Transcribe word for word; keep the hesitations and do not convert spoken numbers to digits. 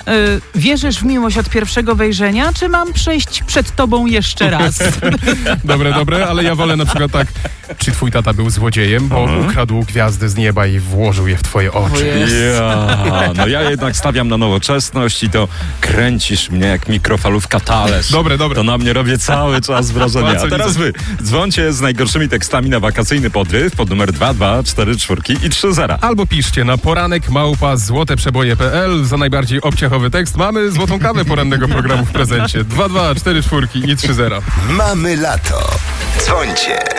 Y, wierzysz w miłość od pierwszego wejrzenia, czy mam przejść przed tobą jeszcze raz? Dobre, dobre, ale ja wolę na przykład tak, czy twój tata był złodziejem, bo Mhm. ukradł gwiazdy z nieba i włożył je w twoje oczy. Ja, no ja jednak stawiam na nowoczesność i to kręcisz mnie jak mikrofalówka talerz. Dobre, dobre. To na mnie robię cały czas wrażenie. A co A teraz wy, dzwońcie z najgorszymi tekstami na wakacyjny podryw pod numer dwa dwa cztery cztery i trzy zera. Albo piszcie na poranek małpa złoteprzeboje kropka p l. Za najbardziej obciachowy tekst mamy złotą kawę porannego programu w prezencie. dwa dwa cztery cztery i trzy zera. Mamy lato. Dzwońcie.